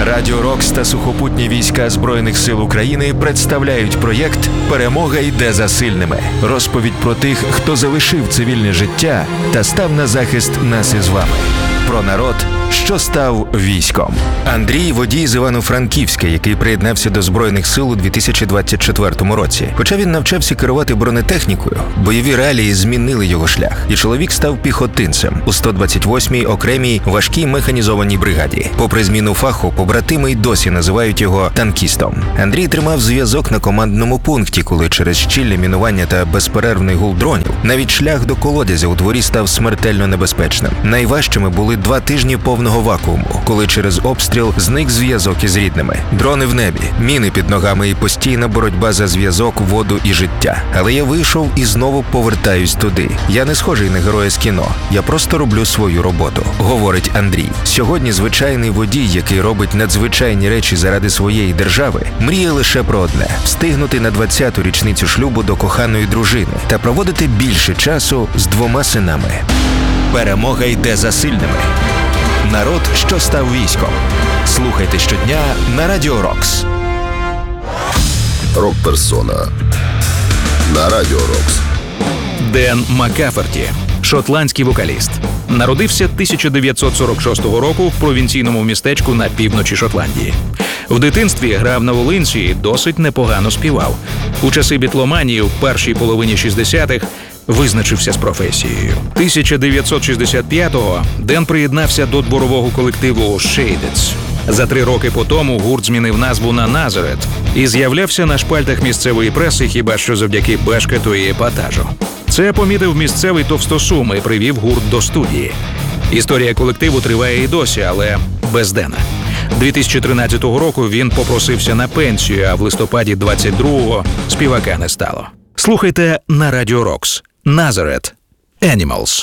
Радіо Рокс та сухопутні війська Збройних сил України представляють проєкт «Перемога йде за сильними». Розповідь про тих, хто залишив цивільне життя та став на захист нас із вами. Про народ, що став військом. Андрій – водій з Івано-Франківська, який приєднався до Збройних сил у 2024 році. Хоча він навчався керувати бронетехнікою, бойові реалії змінили його шлях. І чоловік став піхотинцем у 128-й окремій важкій механізованій бригаді. Попри зміну фаху, побратими й досі називають його танкістом. Андрій тримав зв'язок на командному пункті, коли через щільне мінування та безперервний гул дронів навіть шлях до колодязя у дворі став смертельно небезпечним. Найважчими були 2 тижні повного вакууму, коли через обстріл зник зв'язок із рідними. Дрони в небі, міни під ногами і постійна боротьба за зв'язок, воду і життя. Але я вийшов і знову повертаюсь туди. Я не схожий на героя з кіно. Я просто роблю свою роботу, говорить Андрій. Сьогодні звичайний водій, який робить надзвичайні речі заради своєї держави, мріє лише про одне – встигнути на 20-ту річницю шлюбу до коханої дружини та проводити більше часу з 2 синами. Перемога йде за сильними. Народ, що став військом. Слухайте щодня на Радіо Рокс. Рок-персона на Радіо Рокс. Ден Маккаферті, шотландський вокаліст. Народився 1946 року в провінційному містечку на півночі Шотландії. В дитинстві грав на волинці і досить непогано співав. У часи бітломанії в першій половині 60-х визначився з професією. 1965-го Ден приєднався до дворового колективу Shadeds. За 3 роки по тому гурт змінив назву на Nazareth і з'являвся на шпальтах місцевої преси хіба що завдяки бешкету і епатажу. Це помітив місцевий товстосум і привів гурт до студії. Історія колективу триває і досі, але без Дена. 2013 року він попросився на пенсію, а в листопаді 22-го співака не стало. Слухайте на Радіо Рокс. Nazareth. Animals.